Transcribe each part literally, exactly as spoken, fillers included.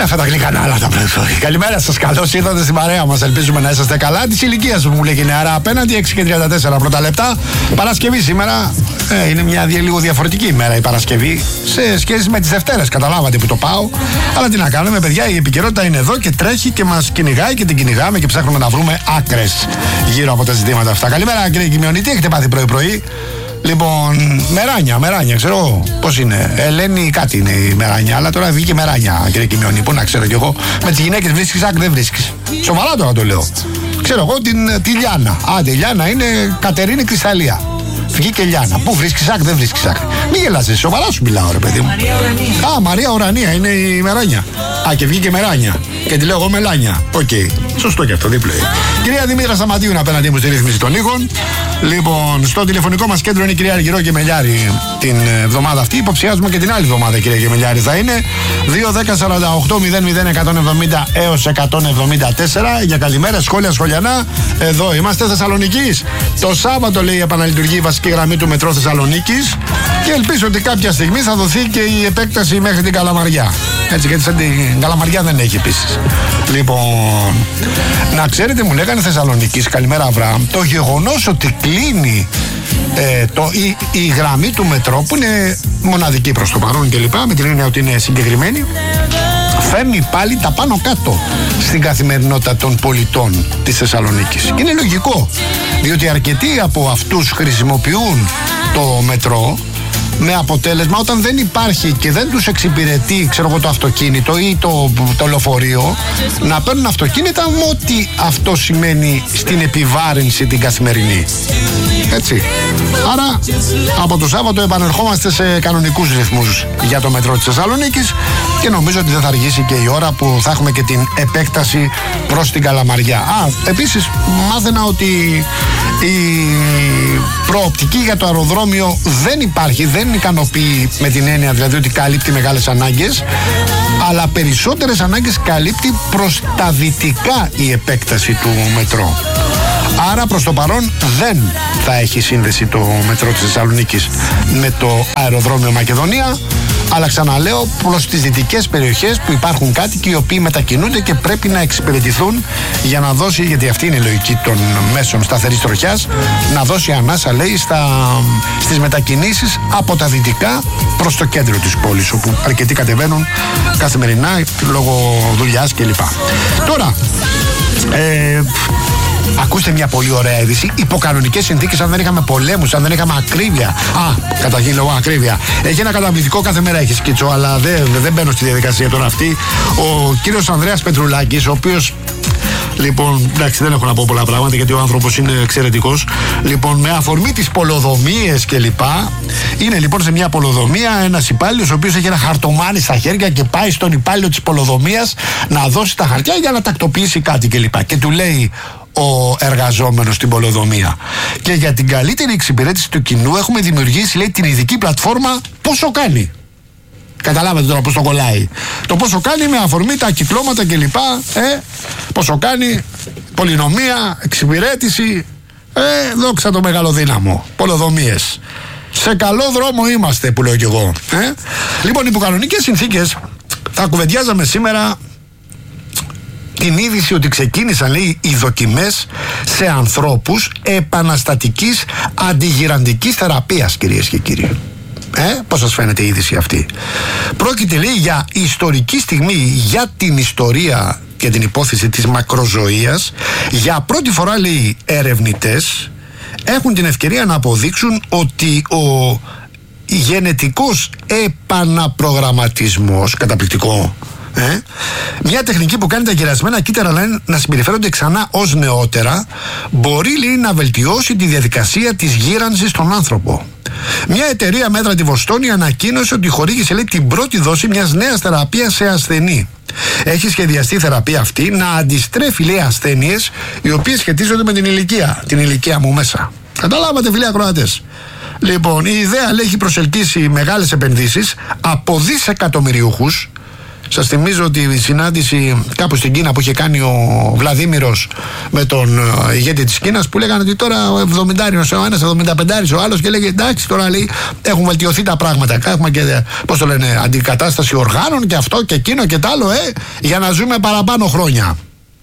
αυτά τα γλυκανάλα τα πρωί. Καλημέρα σας, καλώς ήρθατε στην παρέα μας. Ελπίζουμε να είσαστε καλά. Της ηλικίας που μου λέγει νεαρά απέναντι, έξι και τριάντα τέσσερα πρώτα λεπτά. Παρασκευή σήμερα. Ε, είναι μια λίγο διαφορετική ημέρα η Παρασκευή σε σχέση με τις Δευτέρες. Καταλάβατε που το πάω. Αλλά τι να κάνουμε, παιδιά, η επικαιρότητα είναι εδώ και τρέχει και μας κυνηγάει και την κυνηγάμε και ψάχνουμε να βρούμε άκρες γύρω από τα ζητήματα αυτά. Καλημέρα, κύριε Κιμιονή, τι έχετε πάθει πρωί-πρωί? Λοιπόν, μεράνια, μεράνια, ξέρω πώς είναι. Ελένη, κάτι είναι η μεράνια, αλλά τώρα βγήκε μεράνια, κύριε Κιμιονή. Πού να ξέρω κι εγώ. Με τις γυναίκες βρίσκεις άκρη, δεν βρίσκεις. Σοβαρά τώρα το λέω. Ξέρω εγώ την, τη Λιάνα. Άντε, η Λιάνα είναι Κατερίνη Κρυσταλλία. Βγήκε Λιάνα. Πού βρίσκεις άκρη, δεν βρίσκεις άκρη. Μην γελάσαι, σοβαρά σου μιλάω, ρε παιδί μου. Μαρία Ουρανία. Α, Μαρία Ουρανία είναι η μεράνια. Α, και βγήκε μεράνια. Και τη λέω εγώ μελάνια. Οκ. Okay. Σωστό και αυτό, δίπλο. Κυρία Δημήτρα Σταματίου είναι απέναντί μου στη ρύθμιση των ήχων. Λοιπόν, στο τηλεφωνικό μας κέντρο είναι η κυρία Αργυρό Γεμελιάρη την εβδομάδα αυτή. Υποψιάζουμε και την άλλη εβδομάδα, κυρία Γεμελιάρη, θα είναι δύο δέκα σαράντα οκτώ μηδέν μηδέν εκατόν εβδομήντα έως εκατόν εβδομήντα τέσσερα. Για καλημέρα, σχόλια, σχολιανά. Εδώ είμαστε, Θεσσαλονίκης. Το Σάββατο, λέει, επαναλειτουργεί η βασική γραμμή του μετρό Θεσσαλονίκης. Και ελπίζω ότι κάποια στιγμή θα δοθεί και η επέκταση μέχρι την Καλαμαριά. Έτσι, γιατί σαν την Καλαμαριά δεν έχει επίσης. Λοιπόν, να ξέρετε, μου λέγανε Θεσσαλονίκης, καλημέρα Αβραάμ, το γεγονός ότι κλείνει ε, το, η, η γραμμή του μετρό, που είναι μοναδική προς το παρόν και λοιπά, με την έννοια ότι είναι συγκεκριμένη, φέρνει πάλι τα πάνω κάτω στην καθημερινότητα των πολιτών της Θεσσαλονίκης. Και είναι λογικό, διότι αρκετοί από αυτούς χρησιμοποιούν το μετρό, με αποτέλεσμα όταν δεν υπάρχει και δεν τους εξυπηρετεί, ξέρω εγώ, το αυτοκίνητο ή το, το λεωφορείο, να παίρνουν αυτοκίνητα με ό,τι αυτό σημαίνει στην επιβάρυνση την καθημερινή. Έτσι. Άρα από το Σάββατο επανερχόμαστε σε κανονικούς ρυθμούς για το μετρό της Θεσσαλονίκης και νομίζω ότι δεν θα αργήσει και η ώρα που θα έχουμε και την επέκταση προς την Καλαμαριά. Α, επίσης μάθαινα ότι η προοπτική για το αεροδρόμιο δεν υπάρχει, δεν ικανοποιεί, με την έννοια δηλαδή ότι καλύπτει μεγάλες ανάγκες, αλλά περισσότερες ανάγκες καλύπτει προς τα δυτικά η επέκταση του μετρό. Άρα προς το παρόν δεν θα έχει σύνδεση το μετρό της Θεσσαλονίκης με το αεροδρόμιο Μακεδονία, αλλά ξαναλέω προς τις δυτικές περιοχές που υπάρχουν κάτοικοι οι οποίοι μετακινούνται και πρέπει να εξυπηρετηθούν για να δώσει, γιατί αυτή είναι η λογική των μέσων σταθερής τροχιάς, να δώσει ανάσα, λέει, στα, στις μετακινήσεις από τα δυτικά προς το κέντρο της πόλης, όπου αρκετοί κατεβαίνουν καθημερινά λόγω δουλειάς κλπ. Τώρα, ε, ακούστε μια πολύ ωραία είδηση. Υπό κανονικές συνθήκες, αν δεν είχαμε πολέμους, αν δεν είχαμε ακρίβεια. Α, καταρχήν λόγω ακρίβεια. Έχει ένα καταπληκτικό, κάθε μέρα έχει σκίτσο, αλλά δεν, δεν μπαίνω στη διαδικασία τώρα αυτή. Ο κύριος Ανδρέας Πετρουλάκης, ο οποίος. Λοιπόν, εντάξει, δεν έχω να πω πολλά πράγματα γιατί ο άνθρωπος είναι εξαιρετικός. Λοιπόν, με αφορμή τις πολεοδομίες κλπ. Είναι λοιπόν σε μια πολεοδομία ένας υπάλληλος ο οποίος έχει ένα χαρτομάνι στα χέρια και πάει στον υπάλληλο της πολεοδομίας να δώσει τα χαρτιά για να τακτοποιήσει κάτι κλπ. Και του λέει ο εργαζόμενος στην πολεοδομία: και για την καλύτερη εξυπηρέτηση του κοινού έχουμε δημιουργήσει, λέει, την ειδική πλατφόρμα Πόσο Κάνει. Καταλάβατε τώρα πώς το κολλάει. Το πόσο κάνει με αφορμή τα κυκλώματα κλπ. Ε, πόσο κάνει, πολυνομία, εξυπηρέτηση. Ε, δόξα το μεγάλο δύναμο. Πολεοδομίες. Σε καλό δρόμο είμαστε, που λέω κι εγώ. Ε. Λοιπόν, υπό κανονικές συνθήκες θα κουβεντιάζαμε σήμερα την είδηση ότι ξεκίνησαν, λέει, οι δοκιμές σε ανθρώπους επαναστατικής αντιγυραντικής θεραπείας, κυρίες και κύριοι. Ε, πώς σας φαίνεται η είδηση αυτή? Πρόκειται, λέει, για ιστορική στιγμή για την ιστορία και την υπόθεση της μακροζωίας. Για πρώτη φορά, λέει, ερευνητές έχουν την ευκαιρία να αποδείξουν ότι ο γενετικός επαναπρογραμματισμός, καταπληκτικό, ε, μια τεχνική που κάνει τα γερασμένα κύτταρα να συμπεριφέρονται ξανά ως νεότερα, μπορεί, λέει, να βελτιώσει τη διαδικασία της γύρανσης στον άνθρωπο. Μια εταιρεία μέτρα τη Βοστόνη ανακοίνωσε ότι χορήγησε, λέει, την πρώτη δόση μιας νέας θεραπείας σε ασθενή. Έχει σχεδιαστεί η θεραπεία αυτή να αντιστρέφει, λέει, ασθένειες οι οποίες σχετίζονται με την ηλικία. Την ηλικία μου μέσα. Καταλάβατε, φίλοι ακροατές? Λοιπόν, η ιδέα, λέει, έχει προσελκύσει μεγάλες επενδύσεις από δισεκατομμυριούχους Σας θυμίζω ότι η συνάντηση κάπου στην Κίνα που είχε κάνει ο Βλαδίμηρος με τον ηγέτη της Κίνας, που λέγανε ότι τώρα ο εβδομηντάριος ο ένας, εβδομήντα πεντάριος ο άλλος, και λέγε εντάξει, τώρα λέει έχουν βελτιωθεί τα πράγματα. Έχουμε και, πώς το λένε, αντικατάσταση οργάνων και αυτό και εκείνο και τ' άλλο, ε, για να ζούμε παραπάνω χρόνια.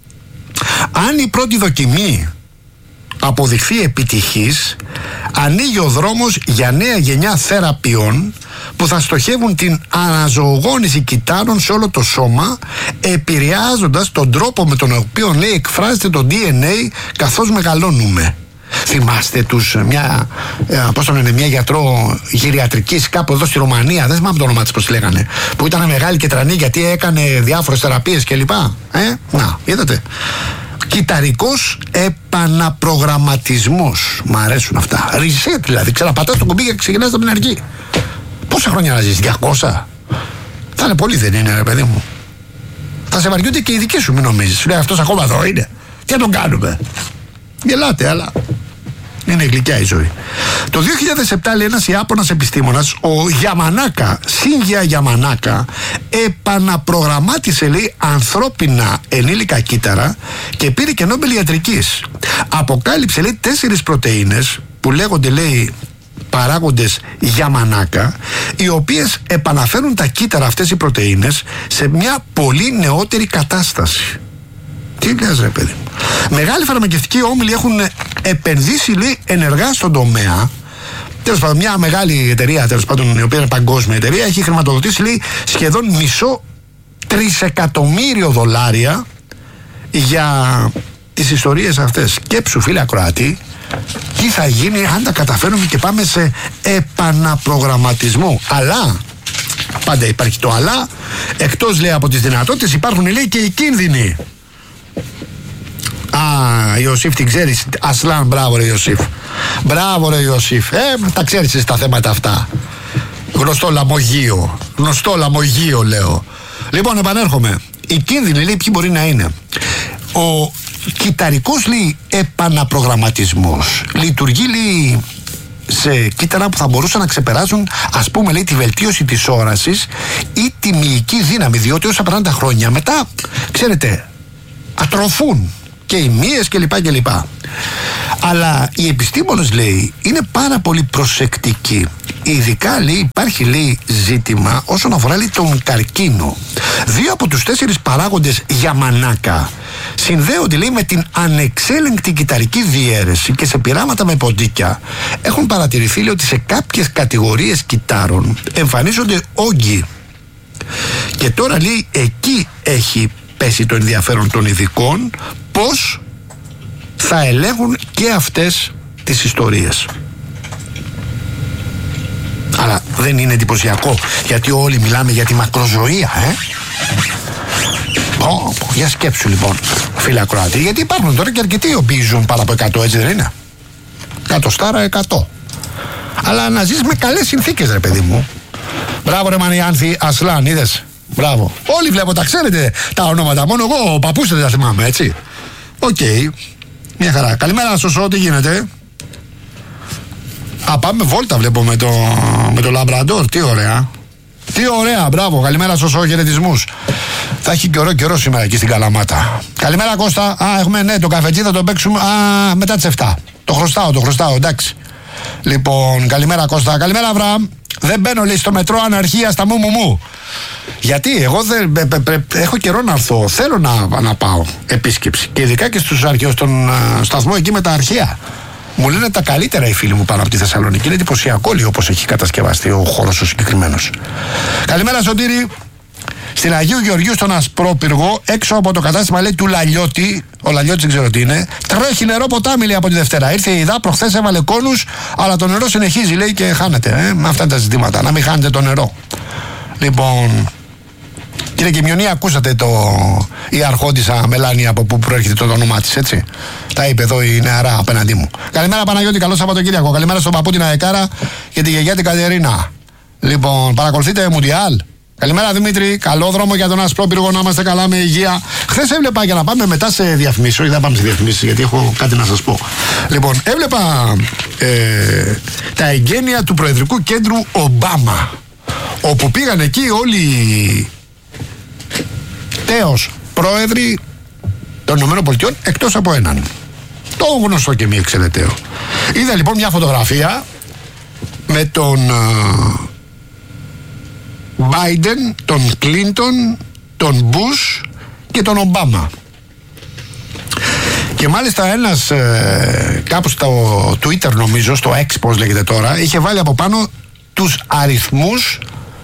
Αν η πρώτη δοκιμή αποδειχθεί επιτυχής, ανοίγει ο δρόμος για νέα γενιά θεραπείων που θα στοχεύουν την αναζωογόνηση κυττάρων σε όλο το σώμα, επηρεάζοντας τον τρόπο με τον οποίο, λέει, εκφράζεται το ντι εν έι καθώς μεγαλώνουμε. Θυμάστε τους, μια, πώς το λένε, μια γιατρό γυριατρικής κάπου εδώ στη Ρουμανία, δεν θυμάμαι το όνομα της πώς λέγανε, που ήταν μεγάλη και τρανή γιατί έκανε διάφορες θεραπείες κλπ. Ε, να, είδατε. Κυταρικός επαναπρογραμματισμός. Μ' αρέσουν αυτά. Reset δηλαδή. Ξαναπατάς το κουμπί και ξεκινάς από την αρχή. Πόσα χρόνια να ζεις, διακόσια? Θα είναι πολύ, δεν είναι, ρε παιδί μου? Θα σε βαριούνται και οι δικοί σου, μην νομίζεις. Σου λέει αυτός ακόμα εδώ είναι. Τι να τον κάνουμε? Γελάτε, αλλά είναι γλυκιά η ζωή. Το δύο χιλιάδες επτά, λέει, ένας Ιάπωνας επιστήμονας, ο Γιαμανάκα, Σίνγια Γιαμανάκα, επαναπρογραμμάτισε, λέει, ανθρώπινα ενήλικα κύτταρα και πήρε και Νόμπελ ιατρικής. Αποκάλυψε, λέει, τέσσερις πρωτεΐνες που λέγονται, λέει, παράγοντες Γιαμανάκα, οι οποίες επαναφέρουν τα κύτταρα, αυτές οι πρωτεΐνες, σε μια πολύ νεότερη κατάσταση. Τι λες, ρε παιδί? Μεγάλοι φαρμακευτικοί όμιλοι έχουν επενδύσει, λέει, ενεργά στον τομέα. Τέλος πάντων, μια μεγάλη εταιρεία, τέλος πάντων, η οποία είναι παγκόσμια εταιρεία, έχει χρηματοδοτήσει, λέει, σχεδόν μισό τρισεκατομμύριο δολάρια για τις ιστορίες αυτές. Σκέψου, φίλε ακροατή, τι θα γίνει αν τα καταφέρουμε και πάμε σε επαναπρογραμματισμό. Αλλά, πάντα υπάρχει το αλλά, εκτός, λέει, από τις δυνατότητες υπάρχουν, λέει, και οι κίνδυνοι. Α, Ιωσήφ την ξέρεις. Ασλάν, μπράβο ρε Ιωσήφ. Μπράβο ρε Ιωσήφ. Ε, τα ξέρεις εσύ τα θέματα αυτά. Γνωστό λαμογείο. Γνωστό λαμογείο, λέω. Λοιπόν, επανέρχομαι. Οι κίνδυνοι, λέει, ποιοι μπορεί να είναι? Ο κυταρικός, λέει, επαναπρογραμματισμός λειτουργεί, λέει, σε κύτταρα που θα μπορούσαν να ξεπεράσουν, ας πούμε, λέει, τη βελτίωση της όρασης ή τη μυϊκή δύναμη, διότι όσα περνάνε τα χρόνια μετά, ξέρετε, ατροφούν και οι μύες κλπ. κλπ. Αλλά οι επιστήμονες, λέει, είναι πάρα πολύ προσεκτικοί. Ειδικά, λέει, υπάρχει, λέει, ζήτημα όσον αφορά, λέει, τον καρκίνο. Δύο από τους τέσσερις παράγοντες Γιαμανάκα συνδέονται, λέει, με την ανεξέλεγκτη κυταρική διαίρεση και σε πειράματα με ποντίκια έχουν παρατηρηθεί, λέει, ότι σε κάποιες κατηγορίες κυτάρων εμφανίζονται όγκοι. Και τώρα, λέει, εκεί έχει πέσει το ενδιαφέρον των ειδικών πώς θα ελέγχουν και αυτές τις ιστορίες. Αλλά δεν είναι εντυπωσιακό, γιατί όλοι μιλάμε για τη μακροζωία, ε? Πω, πω, για σκέψου λοιπόν, φίλε ακροατή, γιατί υπάρχουν τώρα και αρκετοί οι οποίοι ζουν πάνω από εκατό, έτσι δεν είναι? Εκατοστάρα, εκατό. Αλλά να ζεις με καλές συνθήκες, ρε παιδί μου. Μπράβο ρε Μανιάνθη, Ασλάν, είδες? Μπράβο. Όλοι βλέπω, τα ξέρετε τα ονόματα. Μόνο εγώ ο παππούς δεν τα θυμάμαι, έτσι. Οκ. Okay. Μια χαρά. Καλημέρα, Σωσό, τι γίνεται? Α, πάμε βόλτα, βλέπω, με το, με το Λαμπραντόρ. Τι ωραία. Τι ωραία, μπράβο. Καλημέρα, Σωσό, χαιρετισμούς. Θα έχει και ωραίο καιρό σήμερα εκεί στην Καλαμάτα. Καλημέρα, Κώστα. Α, έχουμε, ναι, το καφετζί θα το παίξουμε. Α, μετά τις εφτά. Το χρωστάω, το χρωστάω, εντάξει. Λοιπόν, καλημέρα, Κώστα. Καλημέρα, Αβραάμ. Δεν μπαίνω, λέει, στο μετρό αναρχία στα μου μου μου. Γιατί εγώ δεν, πε, πε, πε, έχω καιρό να έρθω. Θέλω να, να πάω επίσκεψη. Και ειδικά και στους αρχαίους, στον uh, σταθμό εκεί με τα αρχαία. Μου λένε τα καλύτερα οι φίλοι μου πάνω από τη Θεσσαλονίκη. Είναι εντυπωσιακό, λέει, όπως έχει κατασκευαστεί ο χώρος ο συγκεκριμένος. Καλημέρα, Σωτήρη. Στην Αγίου Γεωργίου, στον Ασπρόπυργο, έξω από το κατάστημα, λέει, του Λαλιώτη. Ο Λαλιώτης δεν ξέρω τι είναι. Τρέχει νερό ποτάμι, λέει, από τη Δευτέρα. Ήρθε η ΙΔΑ, προχθές έβαλε κόνους, αλλά το νερό συνεχίζει, λέει, και χάνεται. Ε? Με αυτά είναι τα ζητήματα. Να μην χάνετε το νερό. Λοιπόν, κύριε Κιμιονή, ακούσατε το... η αρχόντισσα Μελάνη από πού προέρχεται το όνομά της, έτσι. Τα είπε εδώ η νεαρά απέναντί μου. Καλημέρα, Παναγιώτη, καλό Σαββατοκύριακο. Καλημέρα στον παππού την Αεκάρα και τη γιαγιά την Κατερίνα. Λοιπόν, παρακολουθείτε Μουντιάλ. Καλημέρα, Δημήτρη. Καλό δρόμο για τον Ασπρόπυργο, να είμαστε καλά με υγεία. Χθες έβλεπα, για να πάμε μετά σε διαφημίσεις, όχι, δεν πάμε σε διαφημίσεις, γιατί έχω κάτι να σας πω. Λοιπόν, έβλεπα ε, τα εγγένεια του Προεδρικού Κέντρου Ομπάμα, όπου πήγαν εκεί όλοι τέος πρόεδροι των ΗΠΑ εκτός από έναν. Το γνωστό και μη εξαιρεταίο. Είδα λοιπόν μια φωτογραφία με τον Biden, τον Clinton, τον Bush και τον Ομπάμα. Και μάλιστα ένας ε, κάπου στο Twitter, νομίζω, στο X πώς λέγεται τώρα, είχε βάλει από πάνω τους αριθμούς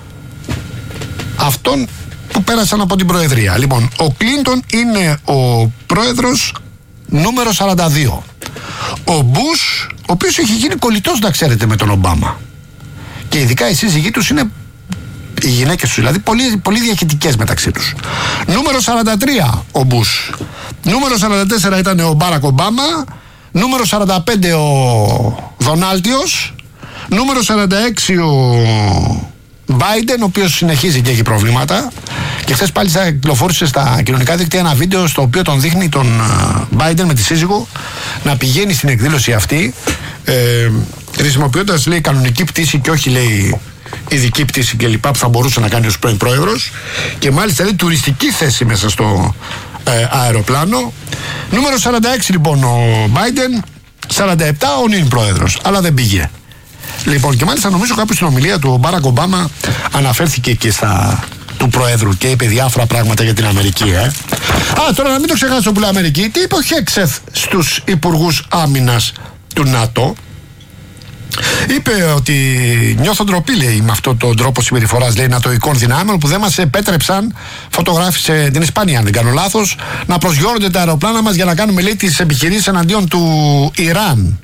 αυτών που πέρασαν από την Προεδρία. Λοιπόν, ο Κλίντον είναι ο πρόεδρος νούμερο σαράντα δύο. Ο Μπούς, ο οποίος έχει γίνει κολλητός, να ξέρετε, με τον Ομπάμα. Και ειδικά οι σύζυγοί τους είναι, οι γυναίκες τους δηλαδή, πολύ, πολύ διαχειτικές μεταξύ τους. Νούμερο σαράντα τρία ο Μπούς. Νούμερο σαράντα τέσσερα ήταν ο Μπάρακ Ομπάμα. Νούμερο σαράντα πέντε ο Δονάλτιος. Νούμερο σαράντα έξι ο Biden, ο οποίος συνεχίζει και έχει προβλήματα. Και χθες πάλι θα κυκλοφόρησε στα κοινωνικά δίκτυα ένα βίντεο στο οποίο τον δείχνει τον Biden με τη σύζυγο να πηγαίνει στην εκδήλωση αυτή, ε, χρησιμοποιώντας, λέει, κανονική πτήση και όχι, λέει, ειδική πτήση και λοιπά που θα μπορούσε να κάνει ως πρώην πρόεδρος. Και μάλιστα, λέει, τουριστική θέση μέσα στο ε, αεροπλάνο. Νούμερο σαράντα έξι λοιπόν ο Biden, σαράντα επτά ο νυν πρόεδρος, αλλά δεν πήγε. Λοιπόν, και μάλιστα νομίζω κάπου στην ομιλία του ο Μπάρακ Ομπάμα αναφέρθηκε και στα του Προέδρου και είπε διάφορα πράγματα για την Αμερική. Ε. Α, τώρα να μην το ξεχάσω που λέει Αμερική. Τι είπε ο Χέξεθ στους υπουργούς άμυνας του ΝΑΤΟ? Είπε ότι νιώθω ντροπή, λέει, με αυτόν τον τρόπο συμπεριφοράς, λέει, νατοικών δυνάμεων που δεν μας επέτρεψαν, φωτογράφησε την Ισπανία αν δεν κάνω λάθος, να προσγειώνονται τα αεροπλάνα μας για να κάνουμε, λέει, τις επιχειρήσεις εναντίον του Ιράν.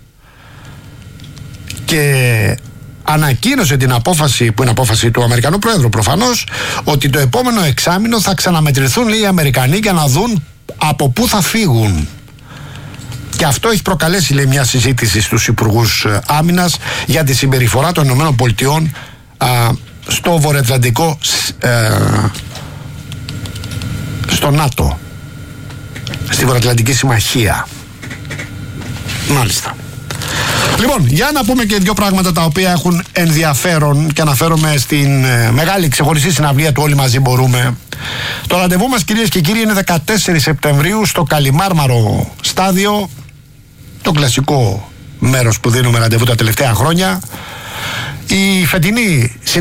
Και ανακοίνωσε την απόφαση, που είναι απόφαση του Αμερικανού Πρόεδρου προφανώς, ότι το επόμενο εξάμηνο θα ξαναμετρηθούν, λέει, οι Αμερικανοί για να δουν από πού θα φύγουν. Και αυτό έχει προκαλέσει, λέει, μια συζήτηση στους υπουργούς άμυνας για τη συμπεριφορά των ΗΠΑ στο βορειοατλαντικό, ε, στο ΝΑΤΟ, στη Βορειοατλαντική Συμμαχία. Μάλιστα. Λοιπόν, για να πούμε και δύο πράγματα τα οποία έχουν ενδιαφέρον και αναφέρομαι στην ε, μεγάλη ξεχωριστή συναυλία του Όλοι Μαζί Μπορούμε. Το ραντεβού μας, κυρίες και κύριοι, είναι δεκατέσσερις Σεπτεμβρίου στο Καλιμάρμαρο στάδιο, το κλασικό μέρος που δίνουμε ραντεβού τα τελευταία χρόνια. Η φετινή συναυλία